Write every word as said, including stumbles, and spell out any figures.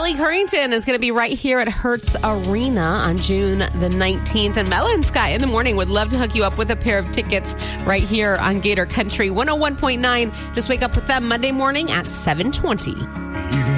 Kelly Currington is going to be right here at Hertz Arena on June the nineteenth. And Mela and Sky in the morning would love to hook you up with a pair of tickets right here on Gator Country one oh one point nine. Just wake up with them Monday morning at seven twenty.